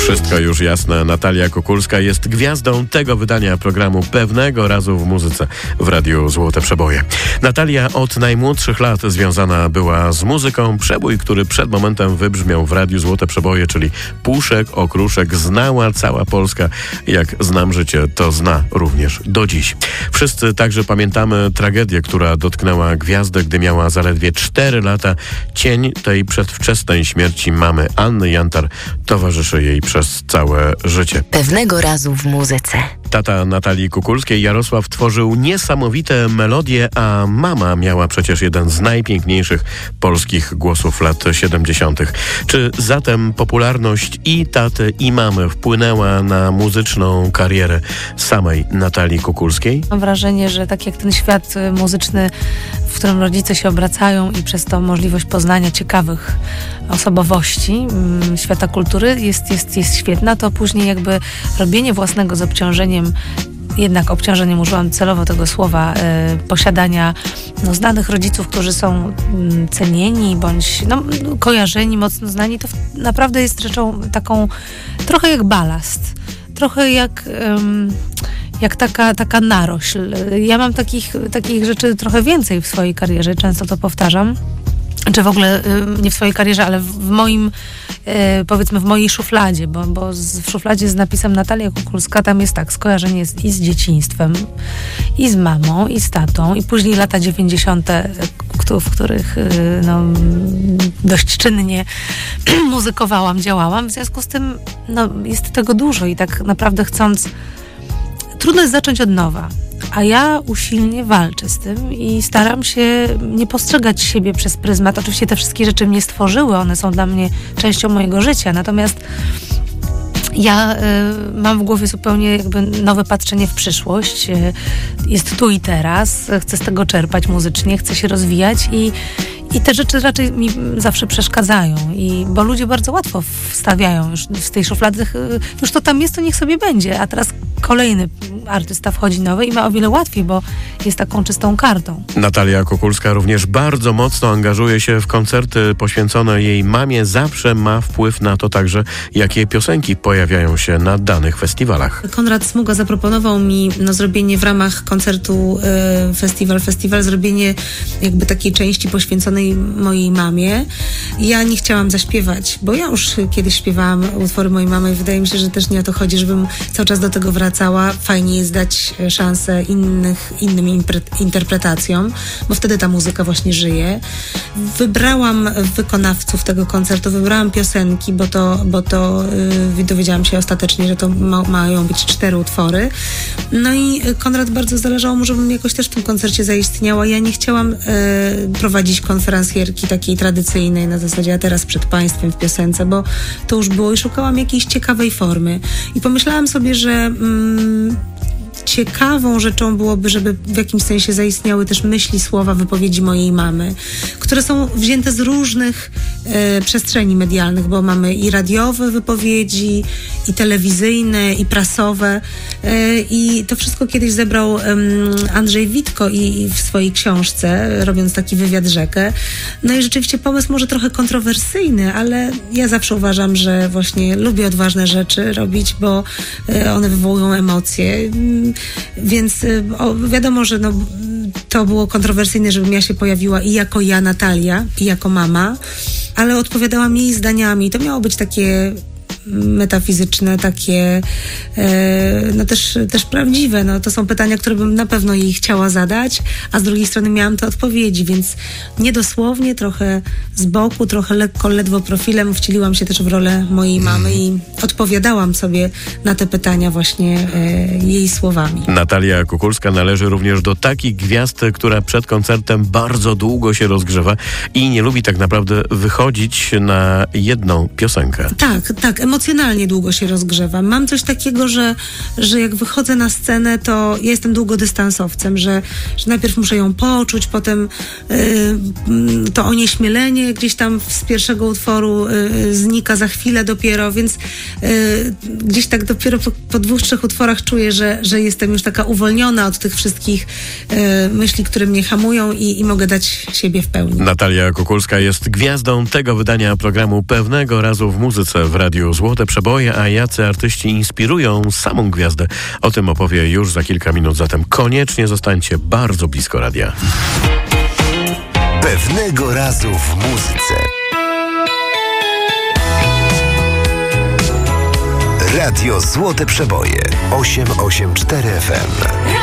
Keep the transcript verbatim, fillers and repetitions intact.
Wszystko już jasne. Natalia Kukulska jest gwiazdą tego wydania programu Pewnego Razu w Muzyce w Radiu Złote Przeboje. Natalia od najmłodszych lat związana była z muzyką. Przebój, który przed momentem wybrzmiał w Radiu Złote Przeboje, czyli Puszek, Okruszek, znała cała Polska. Jak znam życie, to zna również do dziś. Wszyscy także pamiętamy tragedię, która dotknęła gwiazdę, gdy miała zaledwie cztery lata. Cień tej przedwczesnej śmierci mamy Anny Jantar towarzyszy jej przez całe życie. Pewnego razu w muzyce. Tata Natalii Kukulskiej, Jarosław, tworzył niesamowite melodie, a mama miała przecież jeden z najpiękniejszych polskich głosów lat siedemdziesiątych. Czy zatem popularność i taty, i mamy wpłynęła na muzyczną karierę samej Natalii Kukulskiej? Mam wrażenie, że tak jak ten świat muzyczny, w którym rodzice się obracają i przez to możliwość poznania ciekawych osobowości świata kultury jest, jest, jest świetna, to później jakby robienie własnego z obciążeniem, jednak obciążeniem użyłam celowo tego słowa, e, posiadania no, znanych rodziców, którzy są m, cenieni bądź no, kojarzeni, mocno znani, to w, naprawdę jest rzeczą taką trochę jak balast, trochę jak... Um, jak taka, taka narośl. Ja mam takich, takich rzeczy trochę więcej w swojej karierze, często to powtarzam. Czy w ogóle nie w swojej karierze, ale w moim, powiedzmy w mojej szufladzie, bo, bo w szufladzie z napisem Natalia Kukulska tam jest tak, skojarzenie jest i z dzieciństwem, i z mamą, i z tatą, i później lata dziewięćdziesiąte, w których no, dość czynnie muzykowałam, działałam. W związku z tym no, jest tego dużo i tak naprawdę chcąc trudno jest zacząć od nowa, a ja usilnie walczę z tym i staram się nie postrzegać siebie przez pryzmat. Oczywiście te wszystkie rzeczy mnie stworzyły, one są dla mnie częścią mojego życia, natomiast ja y, mam w głowie zupełnie jakby nowe patrzenie w przyszłość. Y, jest tu i teraz, chcę z tego czerpać muzycznie, chcę się rozwijać i I te rzeczy raczej mi zawsze przeszkadzają, i, bo ludzie bardzo łatwo wstawiają już z tej szuflady, już to tam jest, to niech sobie będzie, a teraz kolejny artysta wchodzi nowy i ma o wiele łatwiej, bo jest taką czystą kartą. Natalia Kukulska również bardzo mocno angażuje się w koncerty poświęcone jej mamie, zawsze ma wpływ na to także, jakie piosenki pojawiają się na danych festiwalach. Konrad Smuga zaproponował mi no, zrobienie w ramach koncertu y, Festiwal Festiwal, zrobienie jakby takiej części poświęconej mojej mamie. Ja nie chciałam zaśpiewać, bo ja już kiedyś śpiewałam utwory mojej mamy i wydaje mi się, że też nie o to chodzi, żebym cały czas do tego wracała. Fajnie jest dać szansę innych, innym impre- interpretacjom, bo wtedy ta muzyka właśnie żyje. Wybrałam wykonawców tego koncertu, wybrałam piosenki, bo to, bo to yy, dowiedziałam się ostatecznie, że to ma, mają być cztery utwory. No i Konrad bardzo zależało mu, żebym jakoś też w tym koncercie zaistniała. Ja nie chciałam yy, prowadzić konferencji transferki takiej tradycyjnej na zasadzie, a teraz przed państwem w piosence, bo to już było i szukałam jakiejś ciekawej formy. I pomyślałam sobie, że mm, ciekawą rzeczą byłoby, żeby w jakimś sensie zaistniały też myśli, słowa, wypowiedzi mojej mamy, które są wzięte z różnych e, przestrzeni medialnych, bo mamy i radiowe wypowiedzi, i telewizyjne, i prasowe. E, I to wszystko kiedyś zebrał um, Andrzej Witko i, i w swojej książce, robiąc taki wywiad rzekę. No i rzeczywiście pomysł może trochę kontrowersyjny, ale ja zawsze uważam, że właśnie lubię odważne rzeczy robić, bo e, one wywołują emocje. Więc o, wiadomo, że no, to było kontrowersyjne, żebym ja się pojawiła i jako ja, Natalia, i jako mama, ale odpowiadałam jej zdaniami. To miało być takie metafizyczne, takie e, no też, też prawdziwe. No, to są pytania, które bym na pewno jej chciała zadać, a z drugiej strony miałam te odpowiedzi, więc niedosłownie, trochę z boku, trochę lekko, ledwo profilem wcieliłam się też w rolę mojej mamy i odpowiadałam sobie na te pytania właśnie e, jej słowami. Natalia Kukulska należy również do takich gwiazd, która przed koncertem bardzo długo się rozgrzewa i nie lubi tak naprawdę wychodzić na jedną piosenkę. Tak, tak. Emocjonalnie długo się rozgrzewam. Mam coś takiego, że, że jak wychodzę na scenę, to ja jestem długodystansowcem, że, że najpierw muszę ją poczuć, potem yy, to onieśmielenie gdzieś tam z pierwszego utworu yy, znika za chwilę dopiero, więc yy, gdzieś tak dopiero po, po dwóch, trzech utworach czuję, że, że jestem już taka uwolniona od tych wszystkich yy, myśli, które mnie hamują i, i mogę dać siebie w pełni. Natalia Kukulska jest gwiazdą tego wydania programu Pewnego Razu w Muzyce w Radiu Złote Przeboje, a jacy artyści inspirują samą gwiazdę. O tym opowie już za kilka minut, zatem koniecznie zostańcie bardzo blisko radia. Pewnego razu w muzyce. Radio Złote Przeboje osiem osiem cztery F M.